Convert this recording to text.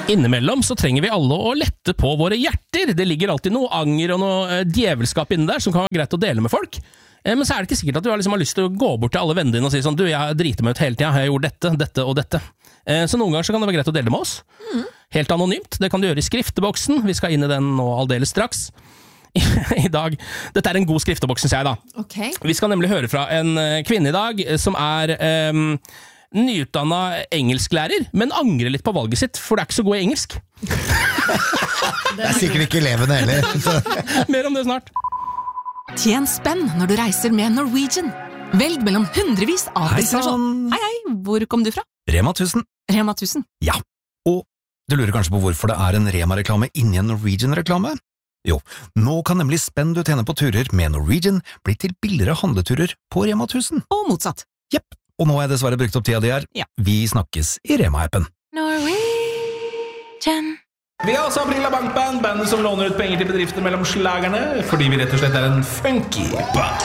Innimellom så trenger vi alle å lette på våre hjerter. Det ligger alltid noe anger og noe djevelskap inne der som kan være greit å dele med folk. Men så er det ikke sikkert at du har lyst til å gå bort til alle vennene dine og si sånn, du, jeg driter meg ut hele tiden, jeg har gjort dette, dette og dette. Så noen ganger så kan det være greit å dele det med oss. Helt anonymt, det kan du gjøre i skrifteboksen. Vi skal inn i den nå aldeles straks. I dag. Dette er en god skrifteboks, synes jeg da. Okay. Vi skal nemlig høre fra en kvinne i dag som er nyutdannet engelsklærer, men angrer litt på valget sitt, for det er ikke så god i engelsk. Det er sikkert ikke elevene heller. Mer om det snart. Tjen spenn når du reiser med Norwegian. Velg mellom hundrevis av destinasjoner. Hei, hvor kom du fra? Rema 1000. Rema 1000. Ja, og du lurer kanskje på hvorfor det er en Rema-reklame inni en Norwegian-reklame? Jo, nå kan nemlig spenn du tjener på turer med Norwegian bli til billigere handleturer på Rema 1000. Og motsatt. Jepp, og nå har jeg dessverre brukt opp tida di her. Ja. Vi snakkes i Rema-appen. Norwegian. Vi har også Aprila Bankband, bandet som låner ut penger til bedrifter mellom slagerne, fordi vi rett og slett er en funky band.